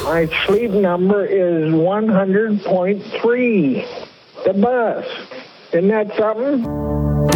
My sleep number is 100.3. The bus. Isn't that something?